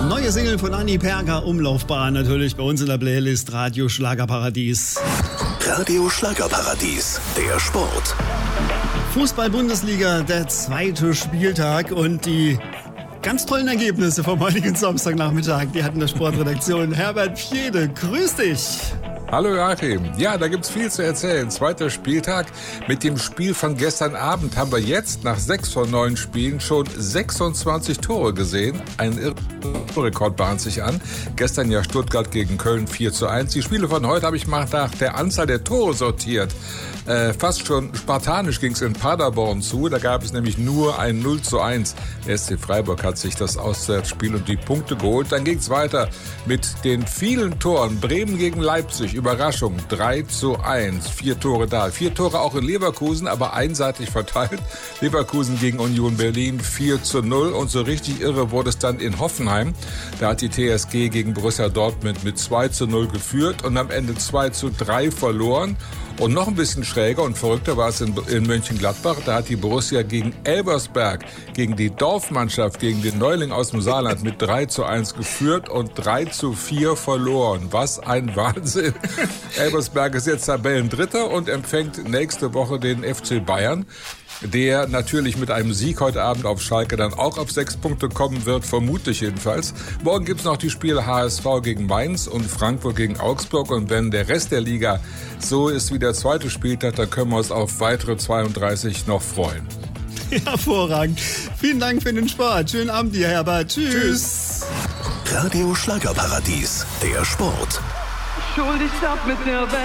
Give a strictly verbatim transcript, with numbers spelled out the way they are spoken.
Neue Single von Anni Perger, Umlaufbahn, natürlich bei uns in der Playlist Radio Schlagerparadies. Radio Schlagerparadies, der Sport. Fußball-Bundesliga, der zweite Spieltag und die ganz tollen Ergebnisse vom heutigen Samstagnachmittag, die hatten der Sportredaktion. Herbert Fjede, grüß dich. Hallo Joachim. Ja, da gibt's viel zu erzählen. Zweiter Spieltag. Mit dem Spiel von gestern Abend haben wir jetzt nach sechs von neun Spielen schon sechsundzwanzig Tore gesehen. Ein Rekord bahnt sich an. Gestern ja Stuttgart gegen Köln vier zu eins. Die Spiele von heute habe ich mal nach der Anzahl der Tore sortiert. Äh, fast schon spartanisch ging es in Paderborn zu. Da gab es nämlich nur ein null zu eins. Der S C Freiburg hat sich das Auswärtsspiel und die Punkte geholt. Dann ging es weiter mit den vielen Toren. Bremen gegen Leipzig. Überraschung, drei zu eins. Vier Tore da. Vier Tore auch in Leverkusen, aber einseitig verteilt. Leverkusen gegen Union Berlin vier zu null. Und so richtig irre wurde es dann in Hoffenheim. Da hat die T S G gegen Borussia Dortmund mit zwei zu null geführt und am Ende zwei zu drei verloren. Und noch ein bisschen schräger und verrückter war es in, in Mönchengladbach. Da hat die Borussia gegen Elversberg, gegen die Dorfmannschaft, gegen den Neuling aus dem Saarland mit drei zu eins geführt und drei zu vier verloren. Was ein Wahnsinn. Elversberg ist jetzt Tabellendritter und empfängt nächste Woche den F C Bayern, der natürlich mit einem Sieg heute Abend auf Schalke dann auch auf sechs Punkte kommen wird, vermutlich jedenfalls. Morgen gibt's noch die Spiele H S V gegen Mainz und Frankfurt gegen Augsburg. Und wenn der Rest der Liga so ist wie der zweite Spieltag, dann können wir uns auf weitere zweiunddreißig noch freuen. Hervorragend. Vielen Dank für den Sport. Schönen Abend dir, Herbert. Tschüss. Tschüss. Radio Schlagerparadies, der Sport. Schuldig ab mit der Welt.